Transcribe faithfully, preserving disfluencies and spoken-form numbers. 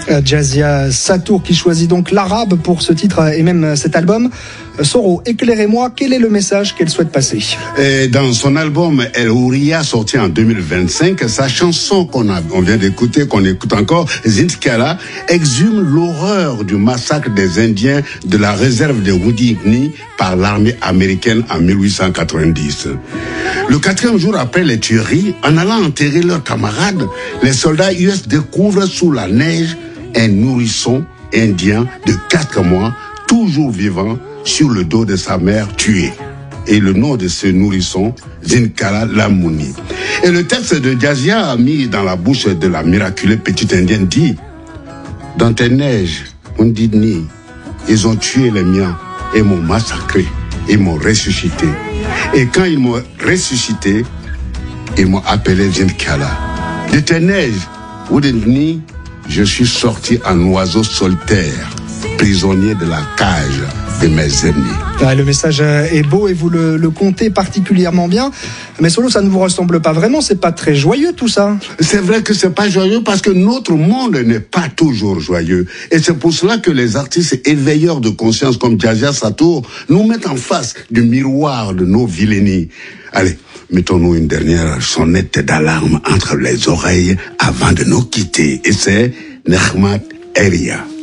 Jazia Satour qui choisit donc l'arabe pour ce titre et même cet album. Soro, éclairez-moi, quel est le message qu'elle souhaite passer? Et dans son album El Houria, sorti en deux mille vingt-cinq, sa chanson qu'on a, on vient d'écouter, qu'on écoute encore, Zintkala, exhume l'horreur du massacre des Indiens de la réserve de Woodinni par l'armée américaine en mille huit cent quatre-vingt-dix. Le quatrième jour après les tueries, en allant enterrer leurs camarades, les soldats U S découvrent sous la neige un nourrisson indien de quatre mois, toujours vivant, sur le dos de sa mère tuée. Et le nom de ce nourrisson, Zinkala Lamouni. Et le texte de Jazia a mis dans la bouche de la miraculeuse petite indienne dit: dans tes neiges, Woodinni, ils ont tué les miens et m'ont massacré et m'ont ressuscité. Et quand ils m'ont ressuscité, ils m'ont appelé Zinkala. De tes neiges, Woodinni, je suis sorti en oiseau solitaire, prisonnier de la cage de mes ennemis. Ah, le message est beau et vous le, le comptez particulièrement bien. Mais Solo, ça ne vous ressemble pas vraiment, c'est pas très joyeux tout ça. C'est vrai que c'est pas joyeux parce que notre monde n'est pas toujours joyeux. Et c'est pour cela que les artistes éveilleurs de conscience comme Jazia Satour nous mettent en face du miroir de nos vilainies. Allez, mettons-nous une dernière sonnette d'alarme entre les oreilles avant de nous quitter. Et c'est Nehmat Eria.